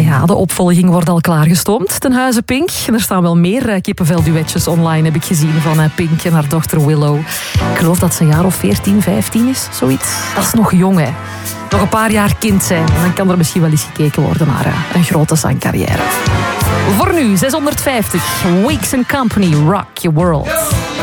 Ja, de opvolging wordt al klaargestoomd ten huize Pink. Er staan wel meer kippenvelduetjes online, heb ik gezien, van Pink en haar dochter Willow. Ik geloof dat ze een jaar of 14, 15 is, zoiets. Dat is nog jong, hè. Nog een paar jaar kind zijn en dan kan er misschien wel eens gekeken worden naar een grote zangcarrière. Voor nu, 650. Weeks & Company, Rock Your World.